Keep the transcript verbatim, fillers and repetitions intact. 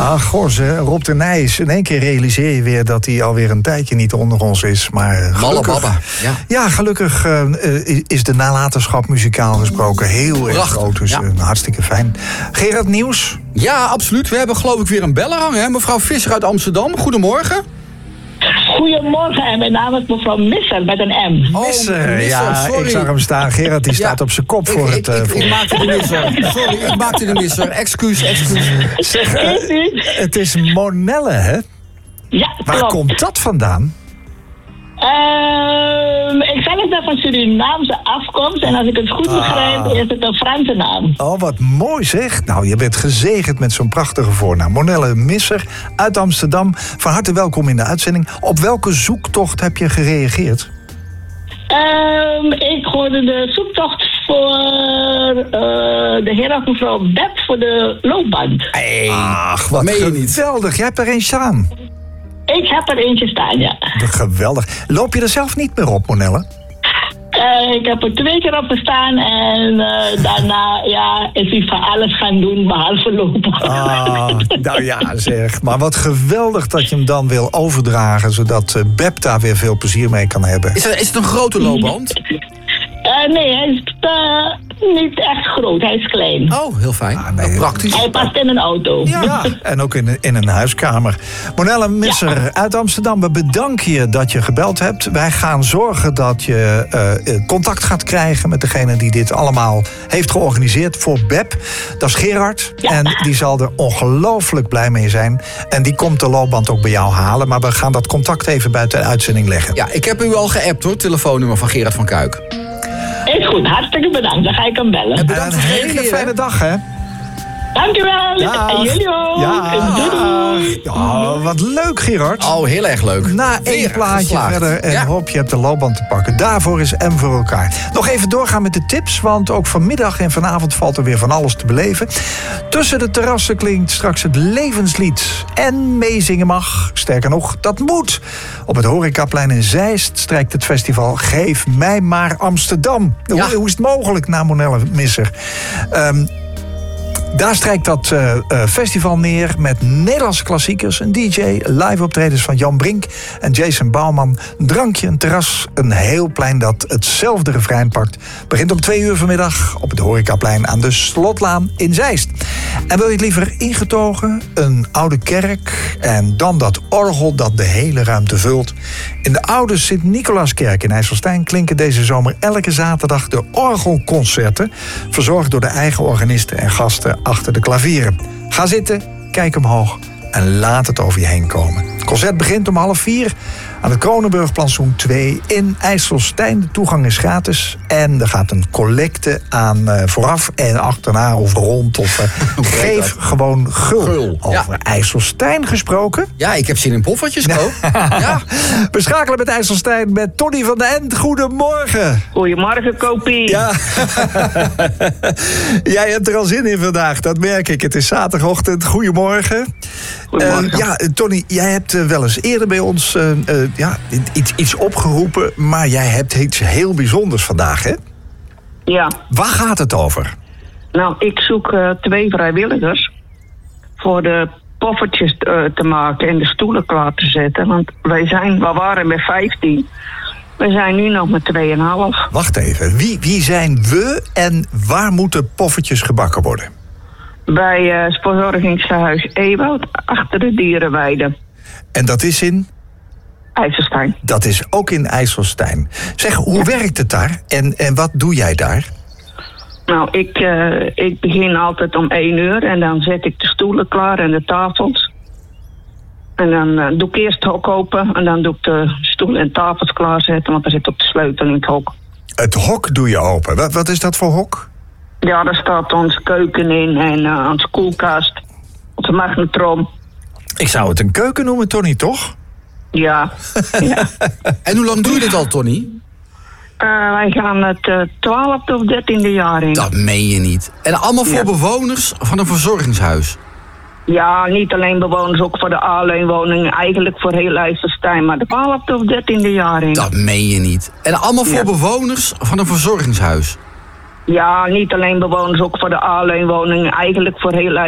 Ah, gors, hè. Rob de Nijs. In één keer realiseer je weer dat hij alweer een tijdje niet onder ons is. Maar gelukkig, ja. ja, gelukkig uh, is de nalatenschap muzikaal gesproken heel erg groot. Dus ja. uh, hartstikke fijn. Gerard, nieuws? Ja, absoluut. We hebben geloof ik weer een beller hangen. Hè? Mevrouw Visser uit Amsterdam. Goedemorgen. Goedemorgen, en mijn naam is mevrouw Misser met een M. Oh, Misser, ja, sorry. Ik zag hem staan. Gerard die staat ja. op zijn kop voor ik, het... Ik, uh, ik, voor... ik maakte de misser. Sorry, ik maakte de misser. Excuus, excuus. Zeg, uh, het is Monelle, hè? Ja, waar klopt. komt dat vandaan? Uh, ik zelf ben van Surinaamse afkomst en als ik het goed begrijp ah. is het een Franse naam. Oh, wat mooi zeg. Nou, je bent gezegend met zo'n prachtige voornaam. Monelle Misser uit Amsterdam. Van harte welkom in de uitzending. Op welke zoektocht heb je gereageerd? Uh, ik hoorde de zoektocht voor uh, de heer of mevrouw Beb voor de loopband. Hey, ach, wat geweldig. Jij hebt er een staan. Ik heb er eentje staan, ja. Geweldig. Loop je er zelf niet meer op, Monelle? Uh, ik heb er twee keer op gestaan en uh, daarna ja, is hij van alles gaan doen behalve lopen. Ah, nou ja, zeg. Maar wat geweldig dat je hem dan wil overdragen, zodat uh, Beb daar weer veel plezier mee kan hebben. Is het, is het een grote loopband? Uh, nee, hij is uh, niet echt groot. Hij is klein. Oh, heel fijn. Ah, nee, praktisch. Hij past in een auto. Ja, ja. En ook in, in een huiskamer. Monelle Misser ja. uit Amsterdam, we bedanken je dat je gebeld hebt. Wij gaan zorgen dat je uh, contact gaat krijgen met degene die dit allemaal heeft georganiseerd voor Beb. Dat is Gerard. Ja. En die zal er ongelooflijk blij mee zijn. En die komt de loopband ook bij jou halen. Maar we gaan dat contact even buiten de uitzending leggen. Ja, ik heb u al geappt hoor, telefoonnummer van Gerard van Kuik. Is goed, hartstikke bedankt. Dan ga ik hem bellen. En bedankt voor een hele fijne dag, hè? Dankjewel. Ja. En jullie ook. Ja. Doei, doei. Oh, wat leuk, Gerard. Oh, heel erg leuk. Na één plaatje geslaagd. Verder en ja. Hop, je hebt de loopband te pakken. Daarvoor is M voor elkaar. Nog even doorgaan met de tips, want ook vanmiddag en vanavond valt er weer van alles te beleven. Tussen de terrassen klinkt straks het levenslied. En meezingen mag, sterker nog, dat moet. Op het Horecaplein in Zeist strijkt het festival Geef mij maar Amsterdam. Ja. Hoe, hoe is het mogelijk, na Monelle Misser? Um, Daar strijkt dat uh, uh, festival neer met Nederlandse klassiekers, een D J, live optredens van Jan Brink en Jason Bouwman. Een drankje, een terras, een heel plein dat hetzelfde refrein pakt. Begint om twee uur vanmiddag op het Horecaplein aan de Slotlaan in Zeist. En wil je het liever ingetogen? Een oude kerk en dan dat orgel dat de hele ruimte vult. In de oude Sint-Nicolaaskerk in IJsselstein klinken deze zomer elke zaterdag de orgelconcerten, verzorgd door de eigen organisten en gasten achter de klavieren. Ga zitten, kijk omhoog en laat het over je heen komen. Het concert begint om half vier aan het Kronenburgplantsoen twee in IJsselstein. De toegang is gratis en er gaat een collecte aan uh, vooraf en achterna of rond. Of uh, geef gewoon gul. gul. Over ja. IJsselstein gesproken. Ja, ik heb zin in poffertjes, Ko. Ja. We schakelen met IJsselstein met Tony van den End. Goedemorgen. Goedemorgen, Kopie. Ja. Jij hebt er al zin in vandaag, dat merk ik. Het is zaterdagochtend. Goedemorgen. Goedemorgen. Uh, ja, Tony, jij hebt uh, wel eens eerder bij ons uh, uh, ja, iets, iets opgeroepen, maar jij hebt iets heel bijzonders vandaag, hè? Ja. Waar gaat het over? Nou, ik zoek uh, twee vrijwilligers voor de poffertjes uh, te maken en de stoelen klaar te zetten. Want wij zijn, we waren met vijftien. We zijn nu nog met twee en een half. Wacht even, wie, wie zijn we en waar moeten poffertjes gebakken worden? Bij uh, het verzorgingshuis Ewoud, achter de dierenweide. En dat is in? IJsselstein. Dat is ook in IJsselstein. Zeg, hoe ja. werkt het daar en, en wat doe jij daar? Nou, ik, uh, ik begin altijd om één uur en dan zet ik de stoelen klaar en de tafels. En dan uh, doe ik eerst het hok open en dan doe ik de stoelen en tafels klaarzetten, want er zit op de sleutel in het hok. Het hok doe je open. Wat, wat is dat voor hok? Ja, daar staat onze keuken in en uh, onze koelkast, onze magnetron. Ik zou het een keuken noemen, Tony, toch? Ja. ja. En hoe lang doe je dit al, Tony? Uh, wij gaan het uh, twaalfde of dertiende jaar in. Dat meen je niet. En allemaal voor ja. bewoners van een verzorgingshuis? Ja, niet alleen bewoners, ook voor de A-leenwoningen. Eigenlijk voor heel IJsselstein, maar de twaalfde of dertiende jaar in. Dat meen je niet. En allemaal voor ja. bewoners van een verzorgingshuis? Ja, niet alleen bewoners, ook voor de A-leenwoningen. Eigenlijk voor heel